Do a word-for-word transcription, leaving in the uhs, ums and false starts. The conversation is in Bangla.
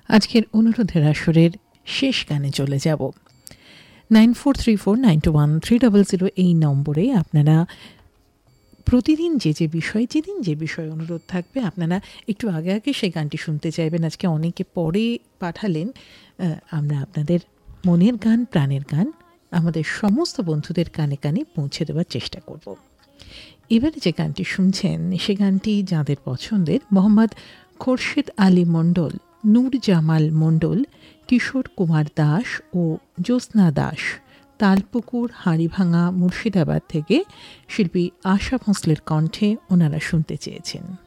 আজকের অনুরোধের আসরের শেষ গানে চলে যাব। Nine four three four nine two one three double zero এই নম্বরে আপনারা প্রতিদিন যে যে বিষয় যেদিন যে বিষয় অনুরোধ থাকবে আপনারা একটু আগে আগে সেই গানটি শুনতে চাইবেন। আজকে অনেকে পরে পাঠালেন, আমরা আপনাদের মনের গান প্রাণের গান আমাদের সমস্ত বন্ধুদের কানে কানে পৌঁছে দেওয়ার চেষ্টা করব। এবারে যে গানটি শুনছেন সে গানটি যাদের পছন্দের, মোহাম্মদ খোরশেদ আলী মণ্ডল, নূর জামাল মণ্ডল, কিশোর কুমার দাস ও জ্যোৎস্না দাস, তালপুকুর হাড়িভাঙা মুর্শিদাবাদ থেকে শিল্পী আশা ভোঁসলের কণ্ঠে ওনারা শুনতে চেয়েছেন।